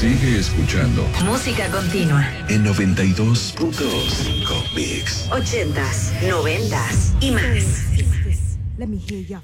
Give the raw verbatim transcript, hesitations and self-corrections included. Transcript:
Sigue escuchando. Música continua. En noventa y dos punto cinco Mix. Ochentas, noventas y más. Let me hear your